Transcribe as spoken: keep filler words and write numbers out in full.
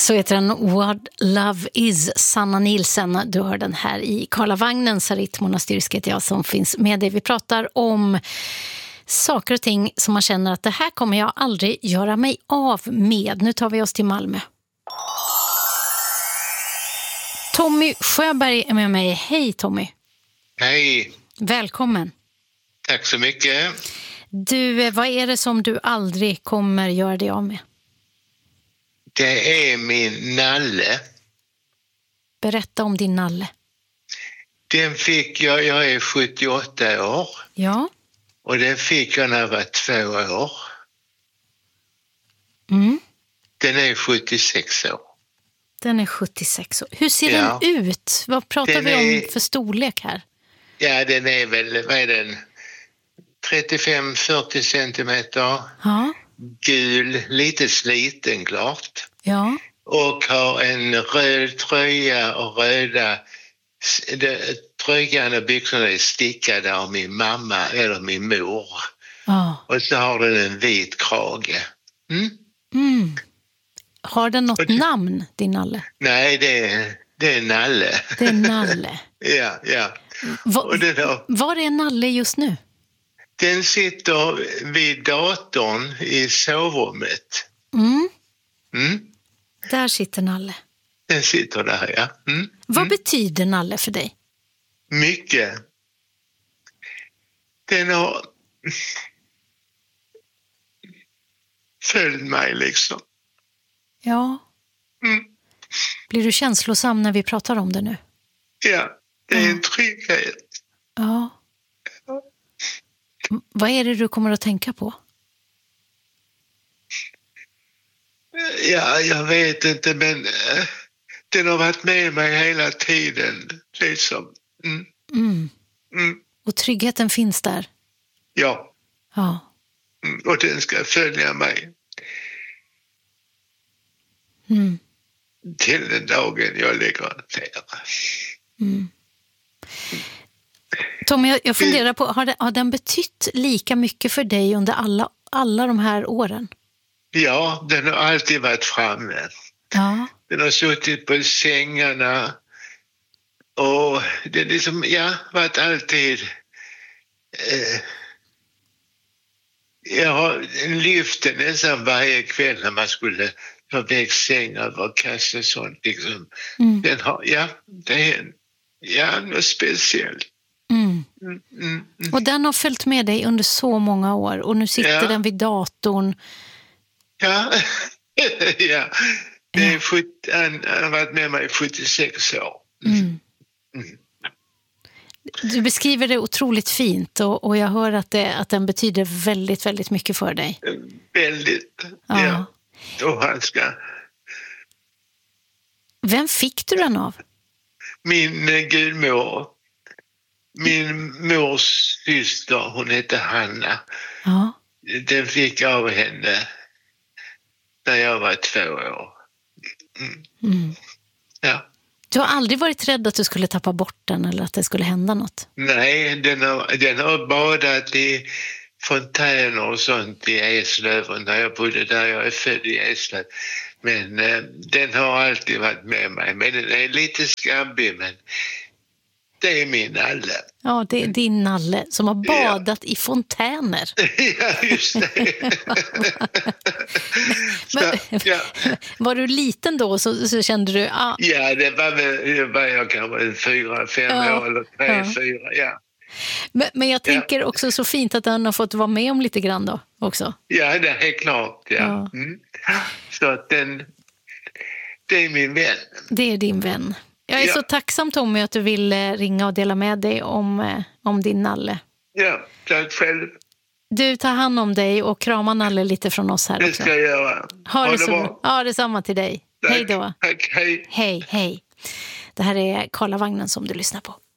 Så heter den What Love Is, Sanna Nilsson. Du hör den här i Karlavagnen. Sarit Monastyrsky heter jag som finns med dig. Vi pratar om saker och ting som man känner att det här kommer jag aldrig göra mig av med. Nu tar vi oss till Malmö. Tommy Sjöberg är med mig. Hej Tommy. Hej. Välkommen. Tack så mycket. Du, vad är det som du aldrig kommer göra dig av med? Det är min nalle. Berätta om din nalle. Den fick jag, jag är sjuttioåtta år. Ja. Och den fick jag när jag var två år. Mm. Den är sjuttiosex år. Den är sjuttiosex år. Hur ser Ja. den ut? Vad pratar Den vi om är- för storlek här? Ja, den är väl, vad är den? trettiofem till fyrtio centimeter. Ja. Gul, lite sliten klart. Ja. Och har en röd tröja och röda... De, tröjan och byxorna är stickade av min mamma eller min mor. Ja. Och så har den en vit krage. Mm? Mm. Har den något Och du- namn, din nalle? Nej, det är, det är nalle. Det är nalle. Ja, ja. Va, Och den, har, var är nalle just nu? den sitter vid datorn i sovrummet. Mm. Mm? Där sitter nalle. Den sitter där, ja. Mm? Vad betyder nalle för dig? Mycket. Den har följt mig liksom. Ja. Mm. Blir du känslosam när vi pratar om det nu? Ja, det är en trygghet. Ja. M- Vad är det du kommer att tänka på? Ja, jag vet inte, men äh, den har varit med mig hela tiden. Liksom. Mm. Mm. Mm. Och tryggheten finns där. Ja, Ja. mm. Och den ska följa mig Mm. till den dagen jag lägger ner. Mm. Tom, jag, jag funderar på, har, det, har den betytt lika mycket för dig under alla, alla de här åren? Ja, den har alltid varit framme. Ja. Den har suttit på sängarna och det är liksom, ja, varit alltid... Eh, jag har lyft den nästan varje kväll när man skulle ta väg säng över kassa och sånt. Liksom. Mm. Den har, ja, det är en, ja, något speciellt. Mm. Mm, mm, mm. Och den har följt med dig under så många år. Och nu sitter Ja. den vid datorn. Ja, ja. Det är sjutton, han han har varit med mig i sjuttiosex år. Mm. Mm. Du beskriver det otroligt fint. Och, och jag hör att, det, att den betyder väldigt, väldigt mycket för dig. Väldigt, Ja. ja. Och han ska... Vem fick du den av? Min eh, gudmor, min mors syster, hon heter Hanna. Ja. Den fick jag av henne när jag var två år. Mm. Mm. Ja. Du har aldrig varit rädd att du skulle tappa bort den eller att det skulle hända något? Nej, den har, den har badat i fontäner och sånt i Eslöv när jag bodde där. Jag är född i Eslöv. Men eh, den har alltid varit med mig. Men den är lite skabbig, men det är min nalle. Ja, det är din nalle som har badat i fontäner. Ja, just det. Men, Så, ja. var du liten då så, så kände du... Ah, Ja, det var väl det var jag kanske fyra, fem Ja, år eller tre, ja. fyra, ja. men, men jag tänker också så fint att den har fått vara med om lite grann då också. Ja, det är klart, ja. Ja. Mm. Så att den, det är min vän. Det är din vän. Jag är Ja. så tacksam, Tommy, att du vill eh, ringa och dela med dig om, eh, om din nalle. Ja, tack själv. Du, tar hand om dig och krama nalle lite från oss här Det också. ska jag göra. Ha det så bra. Ja, detsamma till dig. Tack. Hej då. Tack, hej. Hej, hej. Det här är Karlavagnen som du lyssnar på.